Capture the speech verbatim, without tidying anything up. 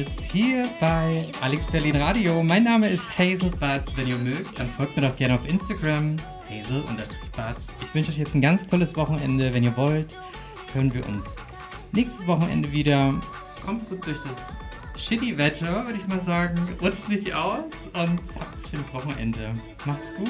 Neues hier bei Alex Berlin Radio. Mein Name ist Hazel Bartz. Wenn ihr mögt, dann folgt mir doch gerne auf Instagram, Hazel-Bartz. Ich wünsche euch jetzt ein ganz tolles Wochenende. Wenn ihr wollt, hören wir uns nächstes Wochenende wieder. Kommt gut durch das shitty Wetter, würde ich mal sagen. Rutscht nicht aus und habt ein schönes Wochenende. Macht's gut.